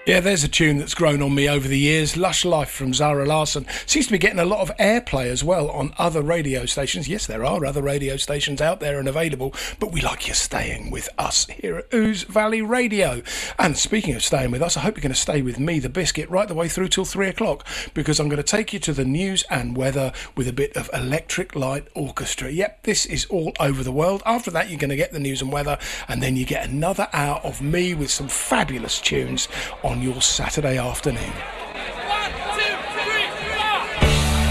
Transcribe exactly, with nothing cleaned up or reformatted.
Yeah, there's a tune that's grown on me over the years. Lush Life from Zara Larsson. Seems to be getting a lot of airplay as well on other radio stations. Yes, there are other radio stations out there and available, but we like you staying with us here at Ouse Valley Radio. And speaking of staying with us, I hope you're going to stay with me, the Biscuit, right the way through till three o'clock, because I'm going to take you to the news and weather with a bit of Electric Light Orchestra. Yep, this is all over the world. After that, you're going to get the news and weather, and then you get another hour of me with some fabulous tunes on your Saturday afternoon.